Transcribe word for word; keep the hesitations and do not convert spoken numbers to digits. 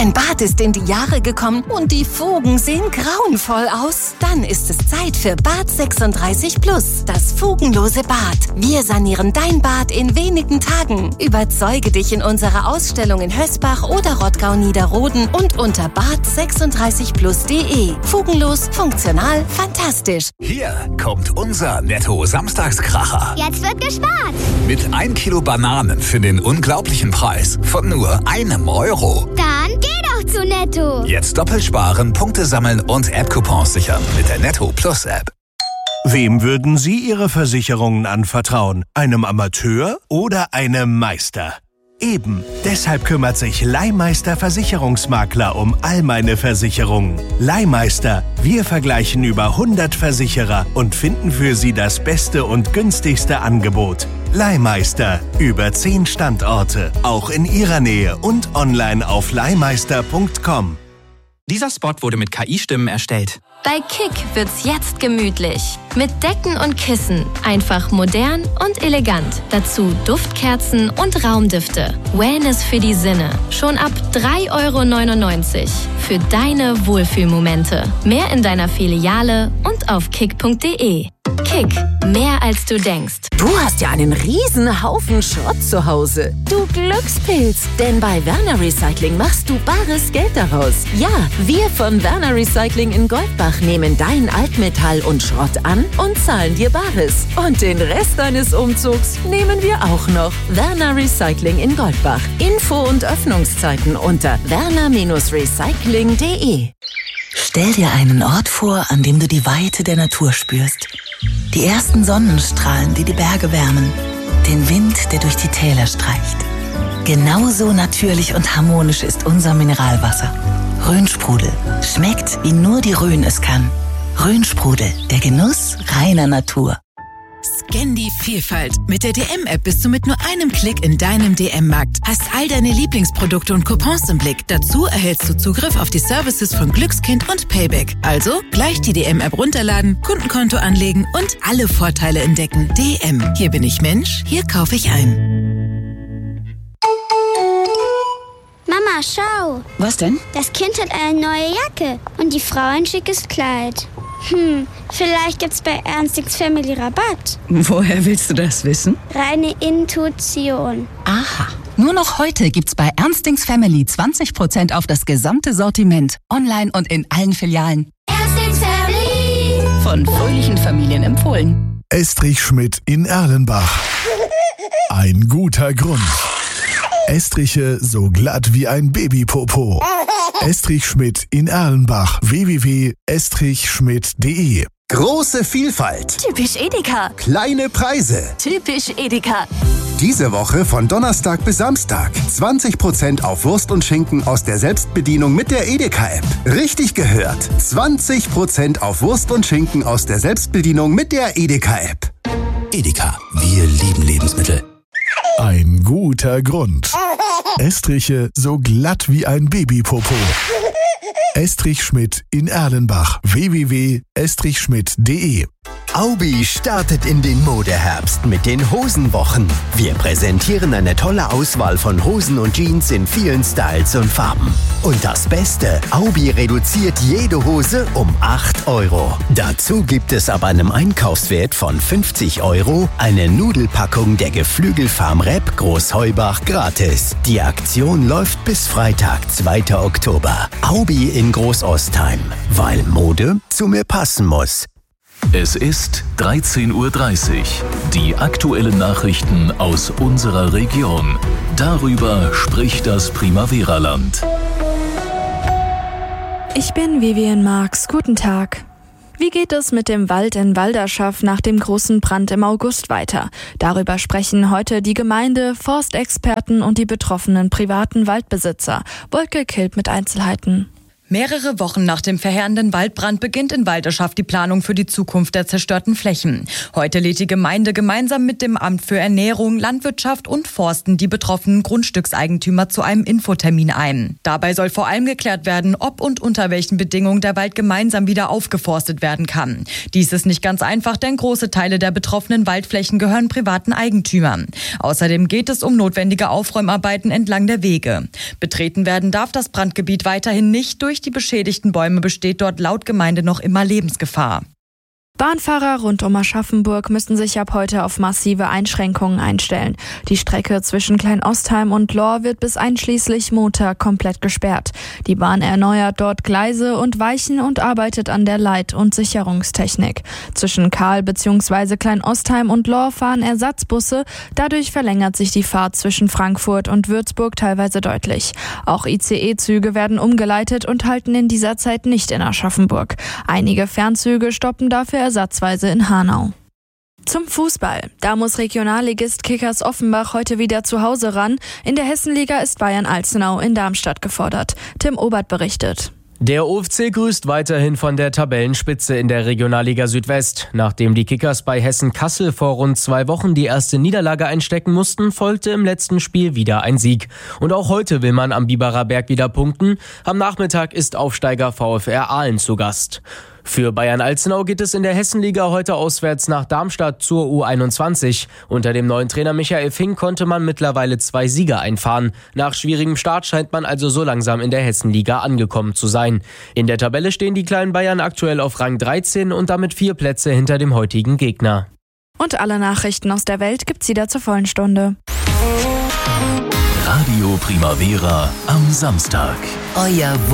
Dein Bad ist in die Jahre gekommen und die Fugen sehen grauenvoll aus? Dann ist es Zeit für Bad sechsunddreißig Plus, das fugenlose Bad. Wir sanieren dein Bad in wenigen Tagen. Überzeuge dich in unserer Ausstellung in Hösbach oder Rottgau-Niederroden und unter bad sechsunddreißig plus punkt de. Fugenlos, funktional, fantastisch. Hier kommt unser Netto-Samstagskracher. Jetzt wird gespart. Mit ein Kilo Bananen für den unglaublichen Preis von nur einem Euro. Dann geh doch zu Netto. Jetzt doppelt sparen, Punkte sammeln und App-Coupons sichern mit der Netto Plus App. Wem würden Sie Ihre Versicherungen anvertrauen? Einem Amateur oder einem Meister? Eben, deshalb kümmert sich Leihmeister Versicherungsmakler um all meine Versicherungen. Leihmeister, wir vergleichen über hundert Versicherer und finden für Sie das beste und günstigste Angebot. Leihmeister, über zehn Standorte, auch in Ihrer Nähe und online auf leihmeister punkt com. Dieser Spot wurde mit K I-Stimmen erstellt. Bei Kick wird's jetzt gemütlich. Mit Decken und Kissen. Einfach modern und elegant. Dazu Duftkerzen und Raumdüfte. Wellness für die Sinne. Schon ab drei Euro neunundneunzig. Für deine Wohlfühlmomente. Mehr in deiner Filiale und auf kick punkt de. Kick, mehr als du denkst. Du hast ja einen riesen Haufen Schrott zu Hause. Du Glückspilz. Denn bei Werner Recycling machst du bares Geld daraus. Ja, wir von Werner Recycling in Goldbach nehmen dein Altmetall und Schrott an und zahlen dir Bares. Und den Rest deines Umzugs nehmen wir auch noch. Werner Recycling in Goldbach. Info und Öffnungszeiten unter werner recycling punkt de. Stell dir einen Ort vor, an dem du die Weite der Natur spürst. Die ersten Sonnenstrahlen, die die Berge wärmen. Den Wind, der durch die Täler streicht. Genauso natürlich und harmonisch ist unser Mineralwasser. Rhönsprudel. Schmeckt, wie nur die Rhön es kann. Rhönsprudel, der Genuss reiner Natur. Scan die Vielfalt. Mit der D M-App bist du mit nur einem Klick in deinem D M-Markt. Hast all deine Lieblingsprodukte und Coupons im Blick. Dazu erhältst du Zugriff auf die Services von Glückskind und Payback. Also gleich die D M-App runterladen, Kundenkonto anlegen und alle Vorteile entdecken. D M. Hier bin ich Mensch, hier kaufe ich ein. Mama, schau. Was denn? Das Kind hat eine neue Jacke und die Frau ein schickes Kleid. Hm, vielleicht gibt's bei Ernstings Family Rabatt. Woher willst du das wissen? Reine Intuition. Aha. Nur noch heute gibt's bei Ernstings Family zwanzig Prozent auf das gesamte Sortiment. Online und in allen Filialen. Ernstings Family. Von fröhlichen Familien empfohlen. Estrich Schmidt in Erlenbach. Ein guter Grund. Estriche so glatt wie ein Babypopo. Estrich Schmidt in Erlenbach. w w w punkt estrich schmidt punkt de. Große Vielfalt. Typisch Edeka. Kleine Preise. Typisch Edeka. Diese Woche von Donnerstag bis Samstag. zwanzig Prozent auf Wurst und Schinken aus der Selbstbedienung mit der Edeka-App. Richtig gehört. zwanzig Prozent auf Wurst und Schinken aus der Selbstbedienung mit der Edeka-App. Edeka, wir lieben Lebensmittel. Ein guter Grund. Estriche so glatt wie ein Babypopo. Estrich Schmidt in Erlenbach. w w w punkt estrich schmidt punkt de. Aubi startet in den Modeherbst mit den Hosenwochen. Wir präsentieren eine tolle Auswahl von Hosen und Jeans in vielen Styles und Farben. Und das Beste, Aubi reduziert jede Hose um acht Euro. Dazu gibt es ab einem Einkaufswert von fünfzig Euro eine Nudelpackung der Geflügelfarm Repp Großheubach gratis. Die Aktion läuft bis Freitag, zweiten Oktober. Aubi in Großostheim, weil Mode zu mir passen muss. Es ist dreizehn Uhr dreißig. Die aktuellen Nachrichten aus unserer Region. Darüber spricht das Primavera-Land. Ich bin Vivian Marx. Guten Tag. Wie geht es mit dem Wald in Walderschaff nach dem großen Brand im August weiter? Darüber sprechen heute die Gemeinde, Forstexperten und die betroffenen privaten Waldbesitzer. Wolke Kilt mit Einzelheiten. Mehrere Wochen nach dem verheerenden Waldbrand beginnt in Walderschaft die Planung für die Zukunft der zerstörten Flächen. Heute lädt die Gemeinde gemeinsam mit dem Amt für Ernährung, Landwirtschaft und Forsten die betroffenen Grundstückseigentümer zu einem Infotermin ein. Dabei soll vor allem geklärt werden, ob und unter welchen Bedingungen der Wald gemeinsam wieder aufgeforstet werden kann. Dies ist nicht ganz einfach, denn große Teile der betroffenen Waldflächen gehören privaten Eigentümern. Außerdem geht es um notwendige Aufräumarbeiten entlang der Wege. Betreten werden darf das Brandgebiet weiterhin nicht. Durch die beschädigten Bäume besteht dort laut Gemeinde noch immer Lebensgefahr. Bahnfahrer rund um Aschaffenburg müssen sich ab heute auf massive Einschränkungen einstellen. Die Strecke zwischen Kleinostheim und Lohr wird bis einschließlich Montag komplett gesperrt. Die Bahn erneuert dort Gleise und Weichen und arbeitet an der Leit- und Sicherungstechnik. Zwischen Kahl bzw. Kleinostheim und Lohr fahren Ersatzbusse. Dadurch verlängert sich die Fahrt zwischen Frankfurt und Würzburg teilweise deutlich. Auch I C E-Züge werden umgeleitet und halten in dieser Zeit nicht in Aschaffenburg. Einige Fernzüge stoppen dafür ersatzweise in Hanau. Zum Fußball. Da muss Regionalligist Kickers Offenbach heute wieder zu Hause ran. In der Hessenliga ist Bayern Alzenau in Darmstadt gefordert. Tim Obert berichtet. Der O F C grüßt weiterhin von der Tabellenspitze in der Regionalliga Südwest. Nachdem die Kickers bei Hessen Kassel vor rund zwei Wochen die erste Niederlage einstecken mussten, folgte im letzten Spiel wieder ein Sieg. Und auch heute will man am Biberer Berg wieder punkten. Am Nachmittag ist Aufsteiger VfR Aalen zu Gast. Für Bayern Alzenau geht es in der Hessenliga heute auswärts nach Darmstadt zur U einundzwanzig. Unter dem neuen Trainer Michael Fink konnte man mittlerweile zwei Siege einfahren. Nach schwierigem Start scheint man also so langsam in der Hessenliga angekommen zu sein. In der Tabelle stehen die kleinen Bayern aktuell auf Rang dreizehn und damit vier Plätze hinter dem heutigen Gegner. Und alle Nachrichten aus der Welt gibt's wieder zur vollen Stunde. Radio Primavera am Samstag. Euer